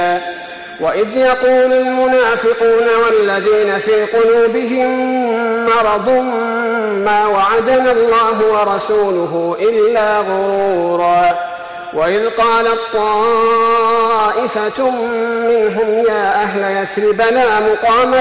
وإذ يقول المنافقون والذين في قلوبهم مرض ما وعدنا الله ورسوله إلا غرورا. وإذ قالت طائفة منهم يا أهل يثرب لا مقام